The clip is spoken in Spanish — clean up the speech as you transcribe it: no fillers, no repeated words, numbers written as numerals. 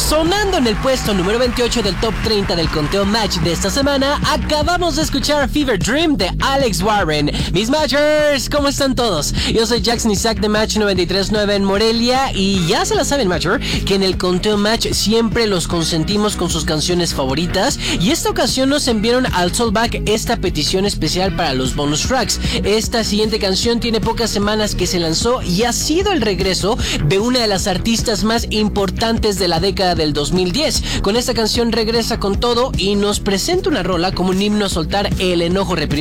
Sonando en el puesto número 28 del top 30 del conteo Match de esta semana, acabamos de escuchar Fever Dream de Alex Warren. Mis Matchers, ¿cómo están todos? Yo soy Jackson Isaac de Match 93.9 en Morelia y ya se la saben, Matcher, que en el conteo Match siempre los consentimos con sus canciones favoritas y esta ocasión nos enviaron al Soulback esta petición especial para los bonus tracks. Esta siguiente canción tiene pocas semanas que se lanzó y ha sido el regreso de una de las artistas más importantes de la década del 2010. Con esta canción regresa con todo y nos presenta una rola como un himno a soltar el enojo reprimido